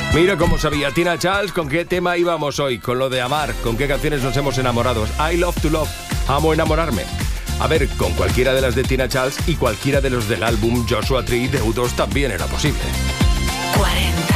Mira cómo sabía Tina Charles con qué tema íbamos hoy, con lo de amar, con qué canciones nos hemos enamorado. I love to love, amo enamorarme. A ver, con cualquiera de las de Tina Charles y cualquiera de los del álbum Joshua Tree de U2 también era posible. 40.